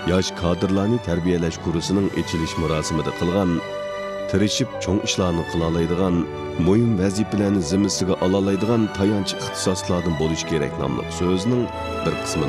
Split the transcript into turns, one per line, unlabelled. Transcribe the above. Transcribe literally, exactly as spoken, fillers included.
yosh kadrlarni tarbiyalash kursining ochilish marosimida qilgan, tirishib cho'ng ishlarni qila oladigan, muhim vazifalarni zimmasiga ola oladigan tayanch ixtisoslardan bo'lish kerak nomli so'zning bir qismi